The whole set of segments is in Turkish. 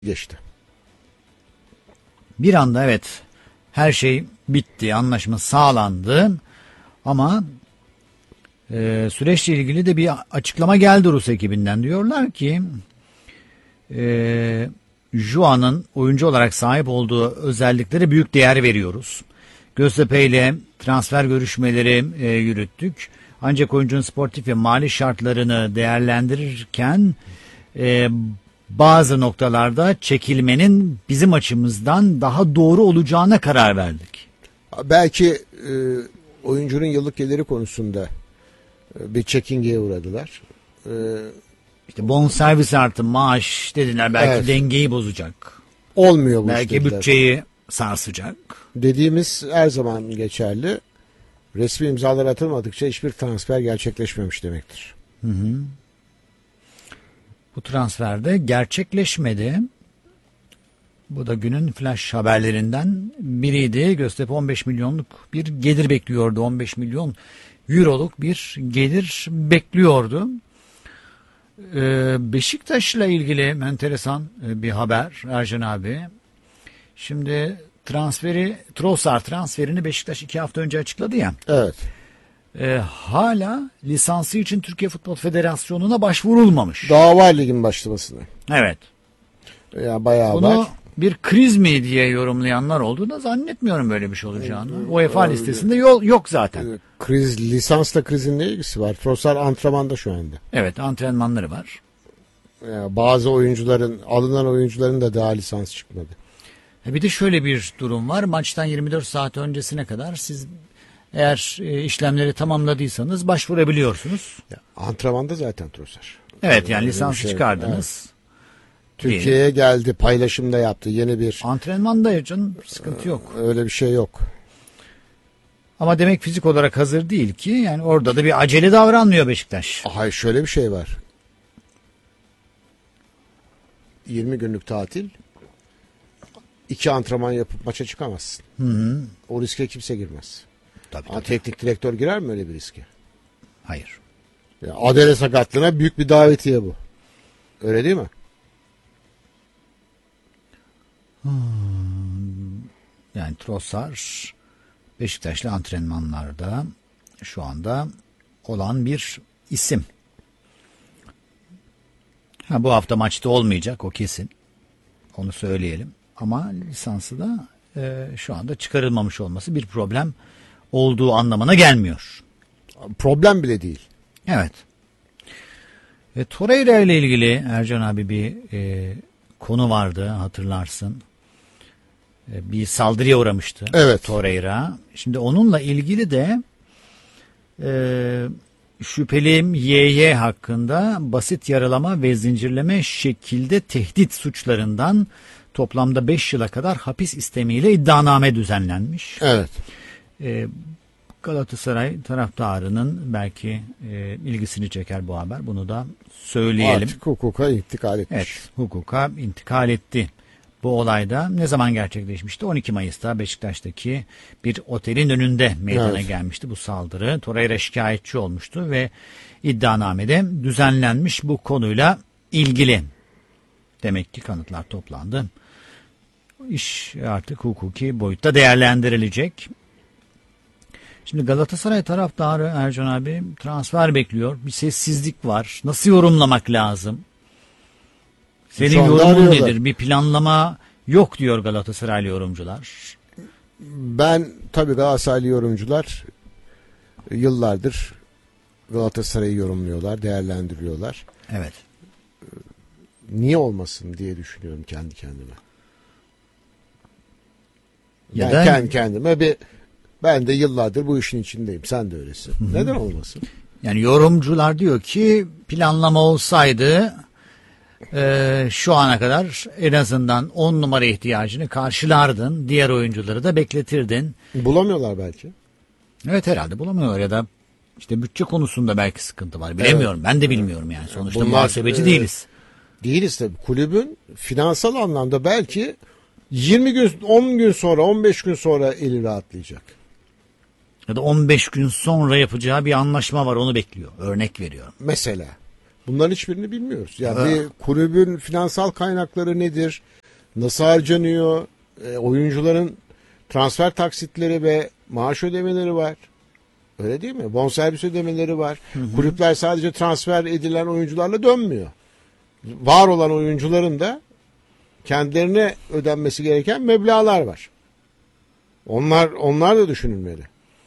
geçti. Bir anda evet, her şey bitti, anlaşma sağlandı ama süreçle ilgili de bir açıklama geldi Rus ekibinden. Diyorlar ki Joao'nun oyuncu olarak sahip olduğu özelliklere büyük değer veriyoruz. Göztepe ile transfer görüşmeleri yürüttük. Ancak oyuncunun sportif ve mali şartlarını değerlendirirken bazı noktalarda çekilmenin bizim açımızdan daha doğru olacağına karar verdik. Belki oyuncunun yıllık geliri konusunda bir çekingeye uğradılar. İşte bonservis artı maaş dediler, belki evet, dengeyi bozacak. Olmuyor bu belki dediler. Bütçeyi sarsacak. Dediğimiz her zaman geçerli. Resmi imzalar atılmadıkça hiçbir transfer gerçekleşmemiş demektir. Hı hı. Bu transferde gerçekleşmedi. Bu da günün flash haberlerinden biriydi. Göztepe 15 milyonluk bir gelir bekliyordu. 15 milyon euroluk bir gelir bekliyordu. Beşiktaş'la ilgili enteresan bir haber Ercan abi. Şimdi Trossard transferini Beşiktaş 2 hafta önce açıkladı ya. Evet. Hala lisansı için Türkiye Futbol Federasyonu'na başvurulmamış. Daha var ligin başlamasına. Evet. Ya bayağı bunu var. Bir kriz mi diye yorumlayanlar olduğunu zannetmiyorum böyle bir şey olacağını. UEFA listesinde yok zaten. Lisansla krizin ne ilgisi var? Trossard antrenmanda şu anda. Evet, antrenmanları var. Bazı alınan oyuncuların da daha lisans çıkmadı. Bir de şöyle bir durum var. Maçtan 24 saat öncesine kadar siz eğer işlemleri tamamladıysanız başvurabiliyorsunuz. Antrenmanda zaten Trossard. Evet, yani lisansı çıkardınız. Evet. Türkiye'ye geldi, paylaşımda yaptı. Yeni bir antrenmanda canım, sıkıntı yok. Öyle bir şey yok. Ama demek fizik olarak hazır değil ki. Yani orada da bir acele davranmıyor Beşiktaş. Hayır, şöyle bir şey var. 20 günlük tatil. 2 antrenman yapıp maça çıkamazsın. Hı. O riske kimse girmez. Tabii. Teknik direktör girer mi öyle bir riske? Hayır. Adele sakatlığına büyük bir davetiye bu. Öyle değil mi? Yani Trossard Beşiktaş'la antrenmanlarda şu anda olan bir isim. Bu hafta maçta olmayacak, o kesin. Onu söyleyelim. Ama lisansı da şu anda çıkarılmamış olması bir problem olduğu anlamına gelmiyor. Problem bile değil. Evet. Torreira ile ilgili Ercan abi bir konu vardı, hatırlarsın. Bir saldırıya uğramıştı. Evet. Torreira. Şimdi onunla ilgili de şüpheli YY hakkında basit yaralama ve zincirleme şekilde tehdit suçlarından toplamda 5 yıla kadar hapis istemiyle iddianame düzenlenmiş. Evet. Galatasaray taraftarının belki ilgisini çeker bu haber. Bunu da söyleyelim. Artık hukuka intikal etmiş. Evet, hukuka intikal etti. Bu olayda ne zaman gerçekleşmişti? 12 Mayıs'ta Beşiktaş'taki bir otelin önünde meydana gelmişti bu saldırı. Torreira şikayetçi olmuştu ve iddianamede düzenlenmiş bu konuyla ilgili. Demek ki kanıtlar toplandı. İş artık hukuki boyutta değerlendirilecek. Şimdi Galatasaray taraftarı Ercan abi transfer bekliyor. Bir sessizlik var. Nasıl yorumlamak lazım? Senin yorumun nedir? Bir planlama yok diyor Galatasaraylı yorumcular. Ben tabii Galatasaraylı yorumcular yıllardır Galatasaray'ı yorumluyorlar, değerlendiriyorlar. Evet. Niye olmasın diye düşünüyorum kendi kendime. Kendi kendime ben de yıllardır bu işin içindeyim. Sen de öylesin. Hı-hı. Neden olmasın? Yani yorumcular diyor ki planlama olsaydı şu ana kadar en azından 10 numara ihtiyacını karşılardın. Diğer oyuncuları da bekletirdin. Bulamıyorlar belki. Evet, herhalde bulamıyorlar ya da işte bütçe konusunda belki sıkıntı var. Bilemiyorum. Evet. Ben de bilmiyorum yani. Sonuçta muhasebeci değiliz. Değiliz tabii. Kulübün finansal anlamda belki 20 gün, 10 gün sonra, 15 gün sonra eli rahatlayacak. Ya da 15 gün sonra yapacağı bir anlaşma var, onu bekliyor. Örnek veriyorum. Mesela. Bunların hiçbirini bilmiyoruz. Yani bir kulübün finansal kaynakları nedir? Nasıl harcanıyor? Oyuncuların transfer taksitleri ve maaş ödemeleri var. Öyle değil mi? Bonservis ödemeleri var. Kulüpler sadece transfer edilen oyuncularla dönmüyor. Var olan oyuncuların da kendilerine ödenmesi gereken meblağlar var. Onlar da düşünülmeli.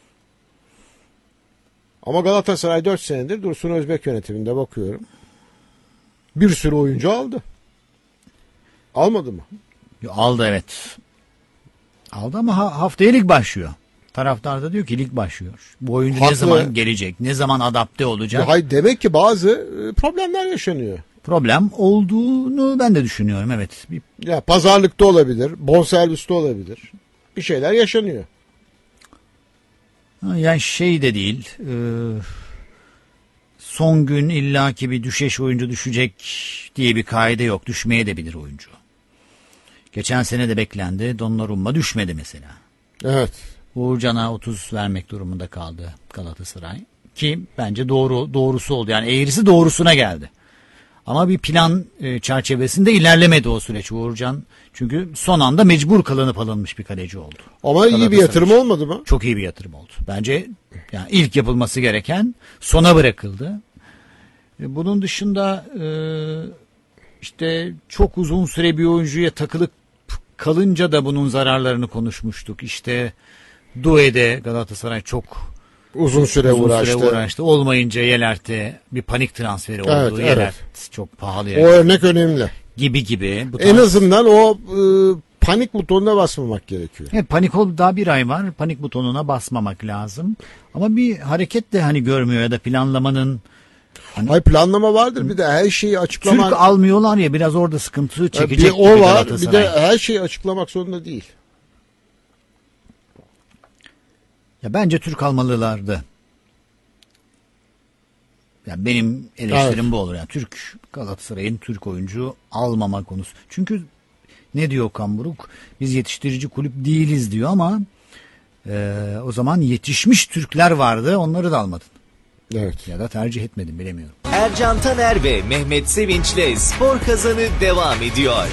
Ama Galatasaray 4 senedir Dursun Özbek yönetiminde bakıyorum. Bir sürü oyuncu aldı. Almadı mı? Aldı, evet. Aldı ama haftaya lig başlıyor. Taraftar da diyor ki lig başlıyor. Bu oyuncu Haklı. ne zaman gelecek? Ne zaman adapte olacak? Hayır, demek ki bazı problemler yaşanıyor. Problem olduğunu ben de düşünüyorum, evet. Ya pazarlıkta olabilir, bonserviste olabilir. Bir şeyler yaşanıyor. Yani şey de değil. Son gün illaki bir düşeş oyuncu düşecek diye bir kaide yok. Düşmeye de bilir oyuncu. Geçen sene de beklendi. Donnarumma düşmedi mesela. Evet. Uğurcan'a 30 vermek durumunda kaldı Galatasaray. Ki bence doğrusu oldu. Yani eğrisi doğrusuna geldi. Ama bir plan çerçevesinde ilerlemedi o süreç Uğurcan. Çünkü son anda mecbur kılınıp alınmış bir kaleci oldu. Ama iyi bir yatırım olmadı mı? Çok iyi bir yatırım oldu. Bence yani ilk yapılması gereken sona bırakıldı. Bunun dışında işte çok uzun süre bir oyuncuya takılıp kalınca da bunun zararlarını konuşmuştuk. İşte Doué'de Galatasaray çok Uzun süre uğraştı. Olmayınca Yelert'e bir panik transferi oldu. Evet, evet. Yelert çok pahalı. O örnek önemli. Gibi. Bu En azından o panik butonuna basmamak gerekiyor. Evet, panik oldu, daha bir ay var. Panik butonuna basmamak lazım. Ama bir hareket de hani görmüyor ya da planlamanın. Hayır, planlama vardır, bir de her şeyi açıklamak. Türk almıyorlar ya, biraz orada sıkıntı çekecek bir gibi o var, Galatasaray. bir de her şeyi açıklamak zorunda değil. Ya bence Türk almalılardı. Ya benim eleştirim bu olur. Yani Galatasaray'ın Türk oyuncu almama konusu. Çünkü ne diyor Okan Buruk? Biz yetiştirici kulüp değiliz diyor ama o zaman yetişmiş Türkler vardı, onları da almadın. Evet. Ya da tercih etmedin, bilemiyorum. Ercan Taner ve Mehmet Sevinç'le Spor Kazanı devam ediyor.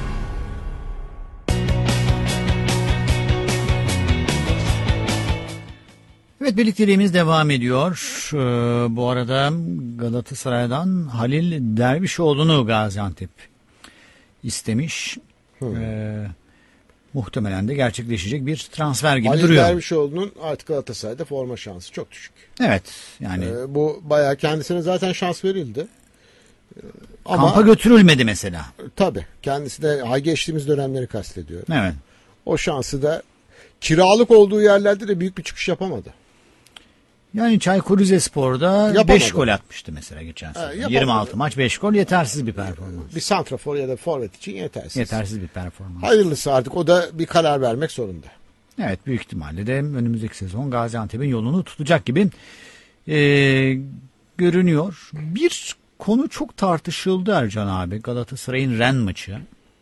Evet, birlikteliğimiz devam ediyor. Bu arada Galatasaray'dan Halil Dervişoğlu'nu Gaziantep istemiş. Muhtemelen de gerçekleşecek bir transfer gibi Halil duruyor. Dervişoğlu'nun artık Galatasaray'da forma şansı çok düşük. Evet, yani Bu bayağı kendisine zaten şans verildi. Ama kampa götürülmedi mesela. tabii kendisi de geçtiğimiz dönemleri kastediyor. Evet. O şansı da kiralık olduğu yerlerde de büyük bir çıkış yapamadı. Yani Çaykur Rizespor'da Yapamadı. 5 gol atmıştı mesela geçen sene. yapamadı. 26 maç 5 gol, yetersiz bir performans. Bir santrafor ya da forvet için yetersiz. Yetersiz bir performans. Hayırlısı, artık o da bir karar vermek zorunda. Evet, büyük ihtimalle de önümüzdeki sezon Gaziantep'in yolunu tutacak gibi görünüyor. Bir konu çok tartışıldı Ercan abi. Galatasaray'ın Rennes maçı.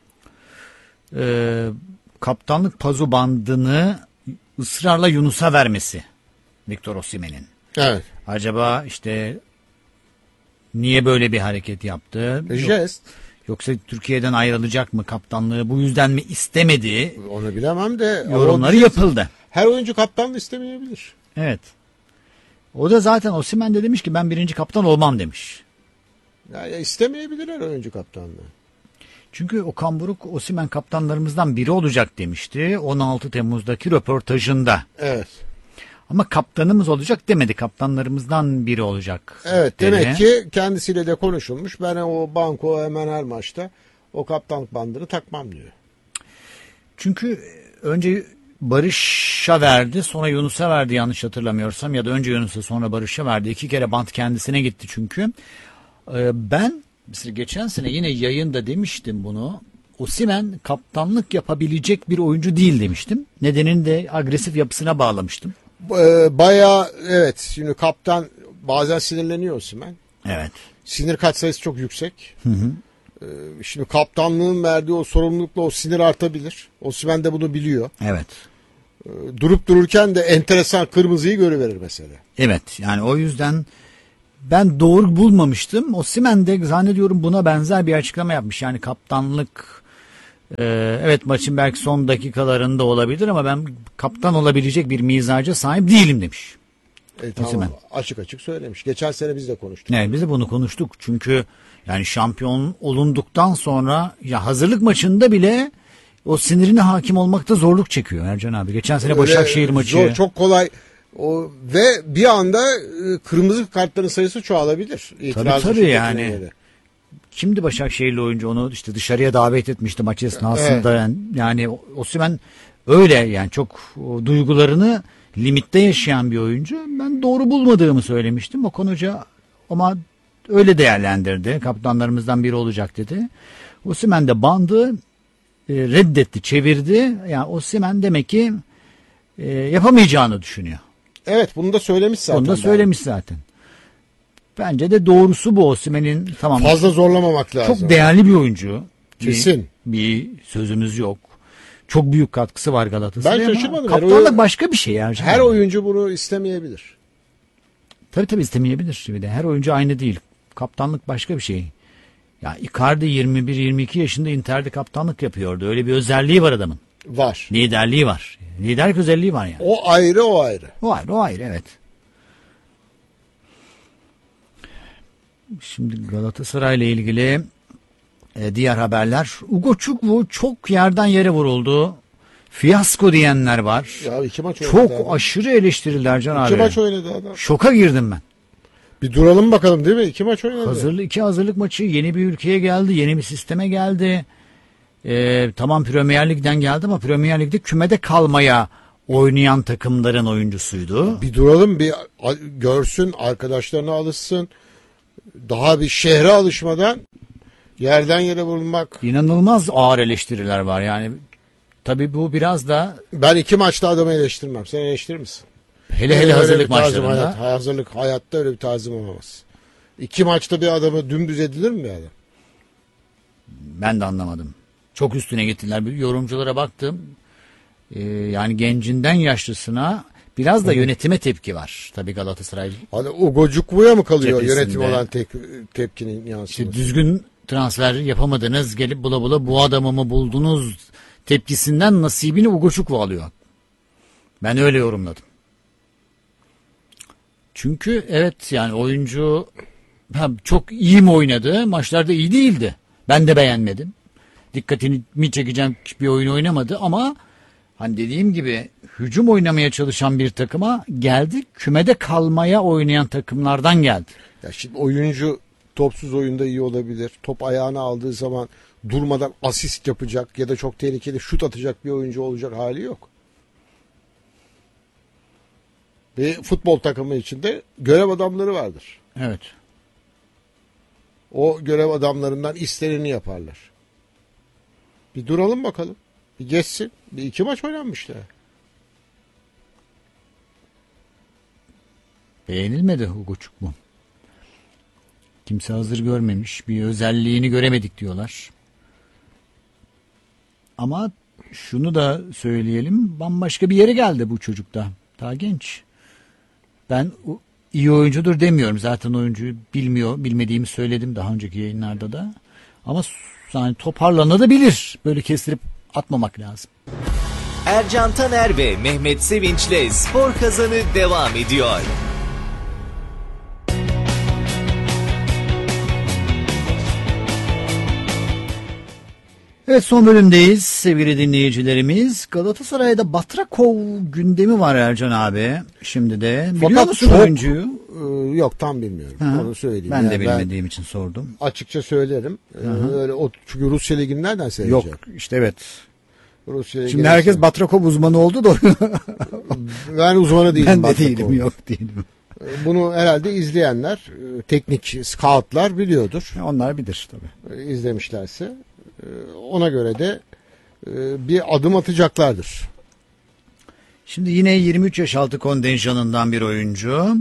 Kaptanlık pazu bandını ısrarla Yunus'a vermesi. Victor Osimhen'in. Evet. Acaba işte niye böyle bir hareket yaptı? Jest. Yoksa Türkiye'den ayrılacak mı, kaptanlığı bu yüzden mi istemedi? Onu bilemem de. Yorumları yapıldı. Her oyuncu kaptanlığı istemeyebilir. Evet. O da zaten Osimhen de demiş ki ben birinci kaptan olmam demiş. Ya istemeyebilir her oyuncu kaptanlığı. Çünkü Okan Buruk Osimhen kaptanlarımızdan biri olacak demişti 16 Temmuz'daki röportajında. Evet. Ama kaptanımız olacak demedi. Kaptanlarımızdan biri olacak. Evet, dedi. demek ki kendisiyle de konuşulmuş. Ben o banko hemen her maçta o kaptanlık bandını takmam diyor. Çünkü önce Barış'a verdi, sonra Yunus'a verdi yanlış hatırlamıyorsam, ya da önce Yunus'a sonra Barış'a verdi. 2 kere bant kendisine gitti çünkü. Ben mesela geçen sene yine yayında demiştim bunu. Osimhen kaptanlık yapabilecek bir oyuncu değil demiştim. Nedenini de agresif yapısına bağlamıştım. Bayağı evet, şimdi kaptan bazen sinirleniyor Osimhen. Evet. Sinir katsayısı çok yüksek. Şimdi kaptanlığın verdiği o sorumlulukla o sinir artabilir. Osimhen de bunu biliyor. Evet. Durup dururken de enteresan kırmızıyı görüverir mesela. Evet, yani o yüzden ben doğru bulmamıştım. Osimhen de zannediyorum buna benzer bir açıklama yapmış. Yani kaptanlık evet maçın belki son dakikalarında olabilir ama ben kaptan olabilecek bir mizaca sahip değilim demiş. Tamam, Osimhen. açık açık söylemiş. Geçen sene biz de konuştuk. Evet, biz de bunu konuştuk. Çünkü yani şampiyon olunduktan sonra ya hazırlık maçında bile o sinirine hakim olmakta zorluk çekiyor Ercan abi. Geçen sene Öyle Başakşehir maçı. Zor, çok kolay. Ve bir anda kırmızı kartların sayısı çoğalabilir. Tabii yani. Kimdi Başakşehirli oyuncu, onu işte dışarıya davet etmişti maç esnasında. Evet. Yani Osimhen öyle yani çok duygularını limitte yaşayan bir oyuncu. Ben doğru bulmadığımı söylemiştim. Okan Hoca ama öyle değerlendirdi. Kaptanlarımızdan biri olacak dedi. Osimhen de bandı reddetti, çevirdi. Yani Osimhen demek ki yapamayacağını düşünüyor. Evet, bunu da söylemiş zaten. Bunu da söylemiş zaten. Bence de doğrusu bu. Osimhen'in tamam. Fazla zorlamamak lazım. Çok değerli bir oyuncu. Kesin. Bir sözümüz yok. Çok büyük katkısı var Galatasaray'a. Ben şaşırmadım. Kaptanlık başka bir şey. Her oyuncu bunu istemeyebilir. Tabii istemeyebilir. Bir de her oyuncu aynı değil. Kaptanlık başka bir şey. Ya Icardi 21-22 yaşında Inter'de kaptanlık yapıyordu. Öyle bir özelliği var adamın. Var. Liderliği var. Liderlik özelliği var yani. O ayrı, o ayrı. O ayrı evet. Şimdi Galatasaray ile ilgili diğer haberler. Ugo Çukwu çok yerden yere vuruldu. Fiyasko diyenler var. Ya 2 maç oynadı. Çok adam. aşırı eleştiriler Can abi. 2 maç oynadı adam. Şoka girdim ben. Bir duralım bakalım değil mi? 2 maç oynadı. İki hazırlık maçı, yeni bir ülkeye geldi. Yeni bir sisteme geldi. Tamam Premier Lig'den geldi ama Premier Lig'de kümede kalmaya oynayan takımların oyuncusuydu. Bir duralım, bir görsün, arkadaşlarına alışsın. Daha bir şehre alışmadan yerden yere vurulmak. İnanılmaz ağır eleştiriler var yani. Tabii bu biraz da... Ben 2 maçta adamı eleştirmem. Sen eleştirir misin? Hele hazırlık maçlarında. Hazırlık hayatta öyle bir tazim olmaz. 2 maçta bir adamı dümdüz edilir mi bir adam? Ben de anlamadım. Çok üstüne gittiler. Yorumculara baktım. Yani gencinden yaşlısına biraz da yönetime tepki var. Tabii Galatasaray. Hani Ugo Çukwu'ya mı kalıyor cephesinde. yönetim olan tepkinin yansıması? İşte düzgün transfer yapamadınız, gelip bula bula bu adamı mı buldunuz tepkisinden nasibini Ugo Çukwu alıyor. Ben öyle yorumladım. Çünkü evet yani oyuncu çok iyi mi oynadı? Maçlarda iyi değildi. Ben de beğenmedim. Dikkatimi çekeceğim bir oyun oynamadı ama hani dediğim gibi hücum oynamaya çalışan bir takıma geldi. Kümede kalmaya oynayan takımlardan geldi. Ya şimdi oyuncu topsuz oyunda iyi olabilir. Top ayağına aldığı zaman durmadan asist yapacak ya da çok tehlikeli şut atacak bir oyuncu olacak hali yok. Bir futbol takımı içinde görev adamları vardır. Evet. O görev adamlarından isteneni yaparlar. Bir duralım bakalım. Bir geçsin. Bir 2 maç oynanmış da. Beğenilmedi Ugo Çukwu. Kimse hazır görmemiş. Bir özelliğini göremedik diyorlar. Ama şunu da söyleyelim. Bambaşka bir yere geldi bu çocuk da. Daha genç. Ben iyi oyuncudur demiyorum. Zaten oyuncuyu bilmediğimi söyledim daha önceki yayınlarda da. Ama yani toparlanabilir. Böyle kestirip atmamak lazım. Ercan Taner ve Mehmet Sevinç'le Spor Kazanı devam ediyor. Evet, son bölümdeyiz sevgili dinleyicilerimiz. Galatasaray'da Batrakov gündemi var Ercan abi. Şimdi de biliyor musun oyuncuyu? Yok, tam bilmiyorum. Onu söyleyeyim. Ben de bilmediğim için sordum. Açıkça söylerim. Öyle çünkü Rusya Ligi'ni nereden seyredecek? Yok işte evet. Rusya Şimdi herkes Batrakov uzmanı oldu da. Ben uzmanı değilim. Ben de değilim, yok değilim. Bunu herhalde izleyenler, teknik scoutlar biliyordur. Onlar bilir tabii. İzlemişlerse ona göre de bir adım atacaklardır. Şimdi yine 23 yaş altı kontenjanından bir oyuncu.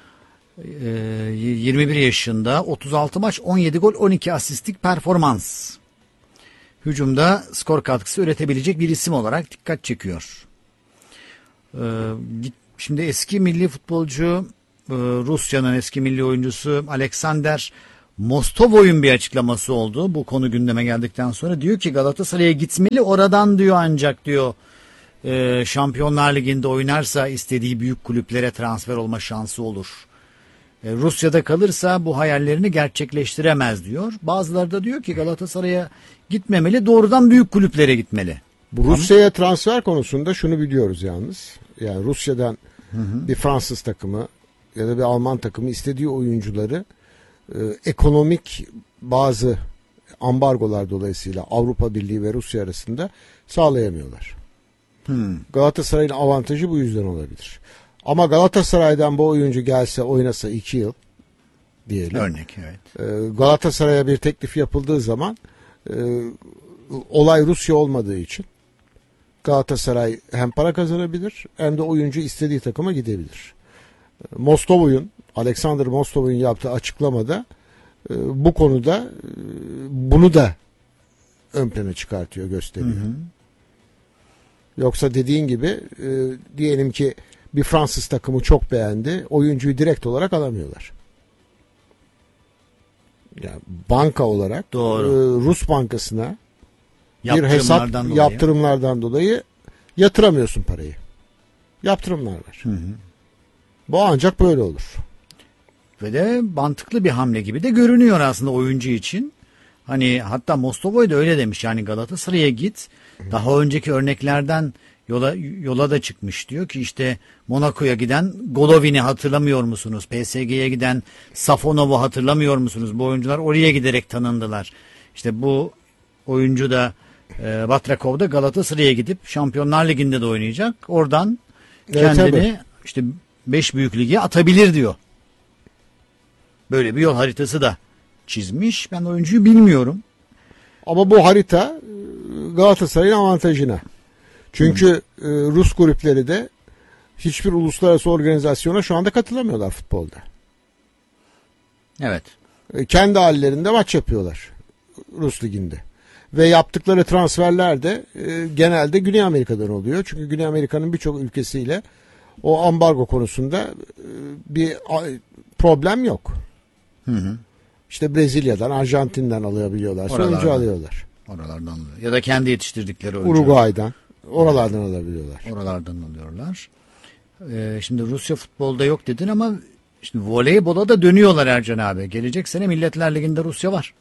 21 yaşında, 36 maç, 17 gol, 12 asistlik performans. Hücumda skor katkısı üretebilecek bir isim olarak dikkat çekiyor. Şimdi eski milli futbolcu Rusya'nın eski milli oyuncusu Alexander Mostovoy'un bir açıklaması oldu. Bu konu gündeme geldikten sonra diyor ki Galatasaray'a gitmeli, oradan diyor ancak diyor Şampiyonlar Ligi'nde oynarsa istediği büyük kulüplere transfer olma şansı olur. Rusya'da kalırsa bu hayallerini gerçekleştiremez diyor. Bazıları da diyor ki Galatasaray'a gitmemeli, doğrudan büyük kulüplere gitmeli. Bu Rusya'ya transfer konusunda şunu biliyoruz yalnız. Yani Rusya'dan bir Fransız takımı ya da bir Alman takımı istediği oyuncuları ekonomik bazı ambargolar dolayısıyla Avrupa Birliği ve Rusya arasında sağlayamıyorlar. Galatasaray'ın avantajı bu yüzden olabilir. Ama Galatasaray'dan bu oyuncu gelse oynasa 2 yıl diyelim. Örnek, evet. Galatasaray'a bir teklif yapıldığı zaman olay Rusya olmadığı için Galatasaray hem para kazanabilir hem de oyuncu istediği takıma gidebilir. Alexander Mostovoy'un yaptığı açıklamada bu konuda bunu da ön plana çıkartıyor, gösteriyor. Yoksa dediğin gibi diyelim ki bir Fransız takımı çok beğendi, oyuncuyu direkt olarak alamıyorlar. Yani banka olarak Rus bankasına bir hesap yaptırımlardan dolayı yatıramıyorsun parayı. Yaptırımlar var. Bu ancak böyle olur. Ve de mantıklı bir hamle gibi de görünüyor aslında oyuncu için. Hani hatta Mostovoy da öyle demiş, yani Galatasaray'a git. Daha önceki örneklerden yola da çıkmış, diyor ki işte Monaco'ya giden Golovin'i hatırlamıyor musunuz? PSG'ye giden Safonov'u hatırlamıyor musunuz? Bu oyuncular oraya giderek tanındılar. İşte bu oyuncu da Batrakov da Galatasaray'a gidip Şampiyonlar Ligi'nde de oynayacak. Oradan kendini işte 5 büyük lige atabilir diyor. Böyle bir yol haritası da çizmiş. Ben oyuncuyu bilmiyorum. Ama bu harita Galatasaray'ın avantajına. Çünkü Rus kulüpleri de hiçbir uluslararası organizasyona şu anda katılamıyorlar futbolda. Evet. Kendi hallerinde maç yapıyorlar Rus liginde. Ve yaptıkları transferler de genelde Güney Amerika'dan oluyor. Çünkü Güney Amerika'nın birçok ülkesiyle o ambargo konusunda bir problem yok. İşte Brezilya'dan, Arjantin'den alabiliyorlar. Oyuncu alıyorlar. Oralardan alıyor. Ya da kendi yetiştirdikleri oyuncu. Uruguay'dan. Oralardan alabiliyorlar. Oralardan alıyorlar. Şimdi Rusya futbolda yok dedin ama şimdi voleybola da dönüyorlar Ercan abi. Gelecek sene Milletler Ligi'nde Rusya var.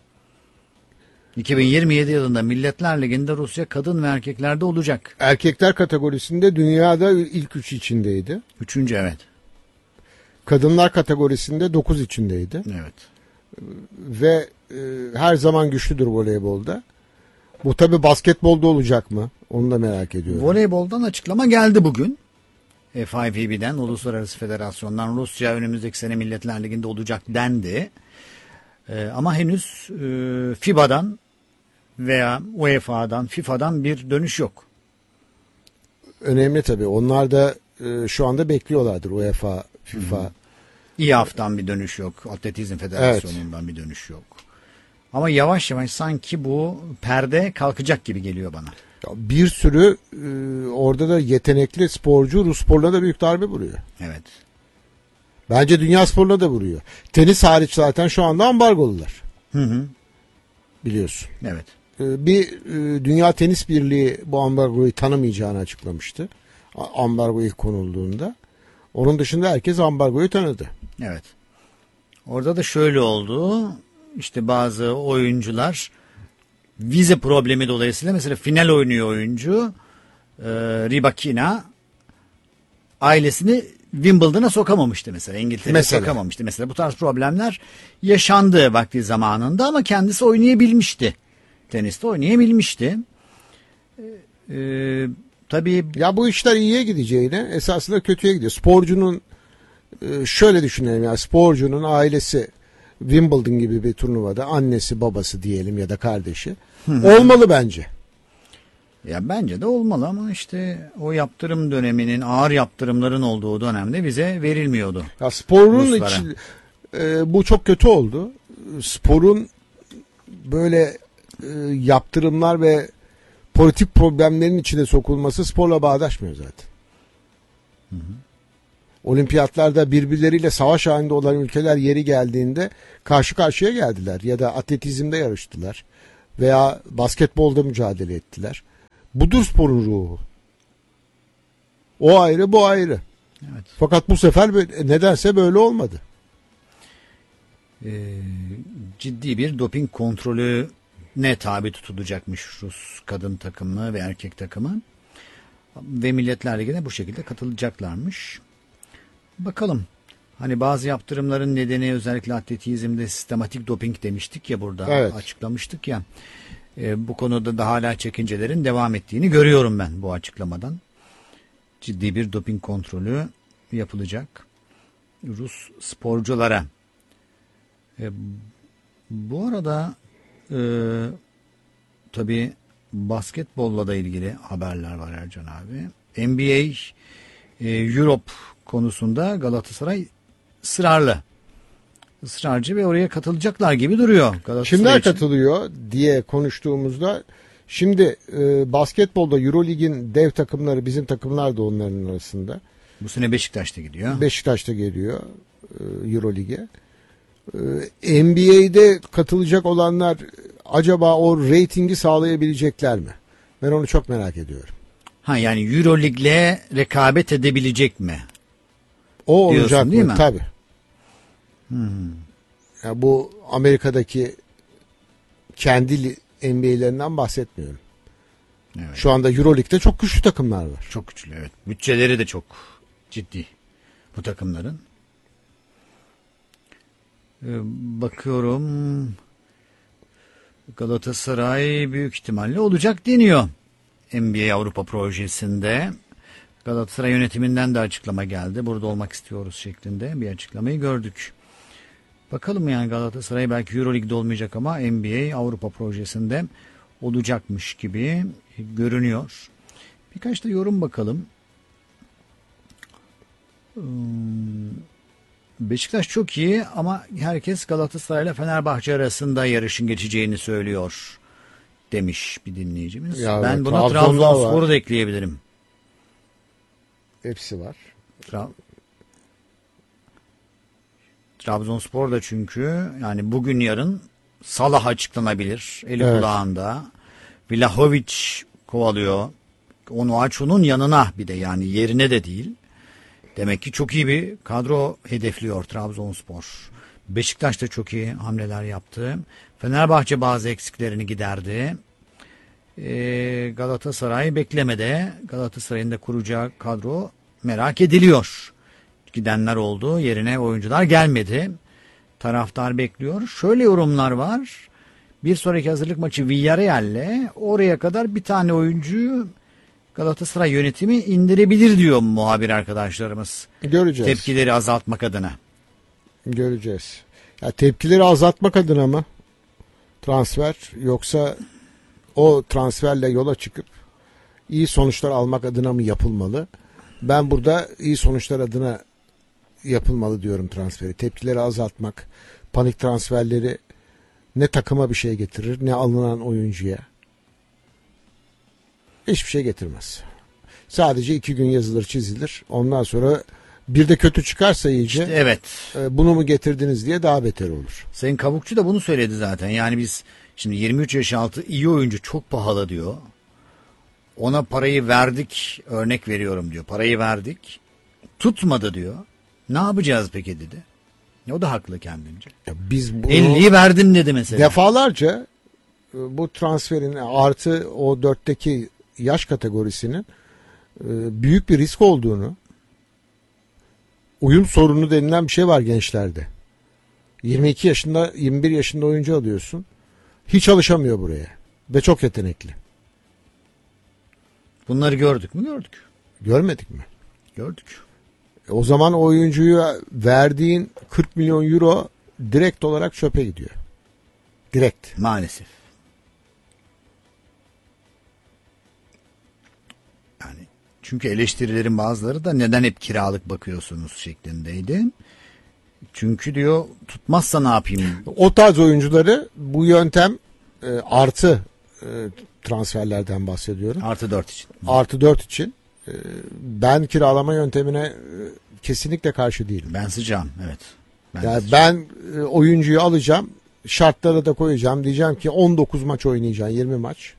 2027 yılında Milletler Ligi'nde Rusya kadın ve erkeklerde olacak. Erkekler kategorisinde dünyada ilk 3 içindeydi. 3. evet. Kadınlar kategorisinde 9 içindeydi. Evet. Ve her zaman güçlüdür voleybolda. Bu tabii basketbolda olacak mı? Onu da merak ediyorum. Voleyboldan açıklama geldi bugün. FIVB'den, Uluslararası Federasyon'dan Rusya önümüzdeki sene Milletler Ligi'nde olacak dendi. Ama henüz FIBA'dan veya UEFA'dan, FIFA'dan bir dönüş yok. Önemli tabii. Onlar da şu anda bekliyorlardır UEFA, FIFA. İAF'tan bir dönüş yok. Atletizm Federasyonu'ndan bir dönüş yok. Ama yavaş yavaş sanki bu perde kalkacak gibi geliyor bana. Ya bir sürü orada da yetenekli sporcu Rus sporuna da büyük darbe vuruyor. Evet. Bence dünya sporuna da vuruyor. Tenis hariç zaten şu anda ambargolular. Biliyorsun. Evet. Bir Dünya Tenis Birliği bu ambargoyu tanımayacağını açıklamıştı. Ambargo ilk konulduğunda. Onun dışında herkes ambargoyu tanıdı. Evet. Orada da şöyle oldu. İşte bazı oyuncular vize problemi dolayısıyla mesela final oynuyor oyuncu. Rybakina ailesini Wimbledon'a sokamamıştı mesela. İngiltere'ye sokamamıştı. Mesela bu tarz problemler yaşandı vakti zamanında ama kendisi oynayabilmişti. Teniste oynayabilmişti. Tabii. Ya bu işler iyiye gideceğine esasında kötüye gidiyor. Sporcunun şöyle düşünelim ya, sporcunun ailesi Wimbledon gibi bir turnuvada annesi babası diyelim ya da kardeşi olmalı bence. Ya bence de olmalı ama işte o yaptırım döneminin, ağır yaptırımların olduğu dönemde bize verilmiyordu. Ya sporun için bu çok kötü oldu. Sporun böyle yaptırımlar ve politik problemlerin içine sokulması sporla bağdaşmıyor zaten. Olimpiyatlarda birbirleriyle savaş halinde olan ülkeler yeri geldiğinde karşı karşıya geldiler. Ya da atletizmde yarıştılar. Veya basketbolda mücadele ettiler. Budur sporun ruhu. O ayrı, bu ayrı. Evet. Fakat bu sefer nedense böyle olmadı. Ciddi bir doping kontrolüne tabi tutulacakmış Rus kadın takımı ve erkek takımı. Ve Milletler Ligi'ne bu şekilde katılacaklarmış. Bakalım. Hani bazı yaptırımların nedeni özellikle atletizmde sistematik doping demiştik ya burada. Evet. Açıklamıştık ya. Bu konuda da hala çekincelerin devam ettiğini görüyorum ben bu açıklamadan. Ciddi bir doping kontrolü yapılacak Rus sporculara. Bu arada tabii basketbolla da ilgili haberler var Ercan abi. NBA Europe konusunda Galatasaray ısrarcı ve oraya katılacaklar gibi duruyor. Kimler katılıyor diye konuştuğumuzda şimdi basketbolda Eurolig'in dev takımları, bizim takımlar da onların arasında. Bu sene Beşiktaş'ta gidiyor. Beşiktaş'ta geliyor Eurolig'e. NBA'de katılacak olanlar acaba o reytingi sağlayabilecekler mi? Ben onu çok merak ediyorum. Yani Euroleague'le rekabet edebilecek mi? O diyorsun, olacak değil mı? mi? Tabii. Ya bu Amerika'daki kendi NBA'lerinden bahsetmiyorum. Evet. Şu anda Euroleague'de çok güçlü takımlar var. Çok güçlü, evet. Bütçeleri de çok ciddi bu takımların. Bakıyorum Galatasaray büyük ihtimalle olacak deniyor NBA Avrupa projesinde. Galatasaray yönetiminden de açıklama geldi. Burada olmak istiyoruz şeklinde bir açıklamayı gördük. Bakalım, yani Galatasaray belki Euroleague'de olmayacak ama NBA Avrupa projesinde olacakmış gibi görünüyor. Birkaç da yorum bakalım. Beşiktaş çok iyi ama herkes Galatasaray ile Fenerbahçe arasında yarışın geçeceğini söylüyor demiş bir dinleyicimiz. Ya ben evet, buna Trabzonspor'u da ekleyebilirim. Hepsi var. Trabzonspor da çünkü yani bugün yarın Salah açıklanabilir. Eli Evet. kulağında. Vlahovic kovalıyor. Onuachu'nun yanına, bir de yani yerine de değil. Demek ki çok iyi bir kadro hedefliyor Trabzonspor. Beşiktaş da çok iyi hamleler yaptı. Fenerbahçe bazı eksiklerini giderdi. Galatasaray beklemede. Galatasaray'ın da kuracağı kadro merak ediliyor. Gidenler oldu. Yerine oyuncular gelmedi. Taraftar bekliyor. Şöyle yorumlar var. Bir sonraki hazırlık maçı Villarreal'le oraya kadar bir tane oyuncuyu Galatasaray yönetimi indirebilir diyor muhabir arkadaşlarımız. Göreceğiz. Tepkileri azaltmak adına. Göreceğiz. Ya tepkileri azaltmak adına mı transfer, yoksa o transferle yola çıkıp iyi sonuçlar almak adına mı yapılmalı? Ben burada iyi sonuçlar adına yapılmalı diyorum transferi. Tepkileri azaltmak, panik transferleri ne takıma bir şey getirir ne alınan oyuncuya. Hiçbir şey getirmez. Sadece 2 gün yazılır çizilir. Ondan sonra bir de kötü çıkarsa iyice İşte evet. Bunu mu getirdiniz diye daha beter olur. Sayın Kabukçu da bunu söyledi zaten. Yani biz şimdi 23 yaş altı iyi oyuncu çok pahalı diyor. Ona parayı verdik, örnek veriyorum diyor. Parayı verdik, tutmadı diyor. Ne yapacağız peki dedi. O da haklı kendince. Ya biz bunu 50'yi verdim dedi mesela. defalarca bu transferin artı o 4'teki yaş kategorisinin büyük bir risk olduğunu, uyum sorunu denilen bir şey var gençlerde. 22 yaşında 21 yaşında oyuncu alıyorsun. Hiç alışamıyor buraya. Ve çok yetenekli. Bunları gördük mü? Gördük. Görmedik mi? Gördük. O zaman o oyuncuya verdiğin 40 milyon euro direkt olarak çöpe gidiyor. Direkt. Maalesef. Yani çünkü eleştirilerin bazıları da neden hep kiralık bakıyorsunuz şeklindeydi. Çünkü diyor tutmazsa ne yapayım? O tarz oyuncuları bu yöntem artı transferlerden bahsediyorum. Artı 4 için. Artı 4 için ben kiralama yöntemine kesinlikle karşı değilim. Ben sıcağım, evet. Yani ben oyuncuyu alacağım, şartlara da koyacağım. Diyeceğim ki 19 maç oynayacaksın, 20 maç.